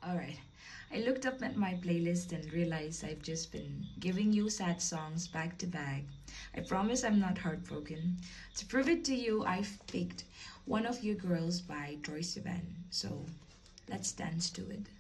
Alright. I looked up at my playlist and realized I've just been giving you sad songs back to back. I promise I'm not heartbroken. To prove it to you, I've picked One of You Girls by Troye Sivan. So let's dance to it.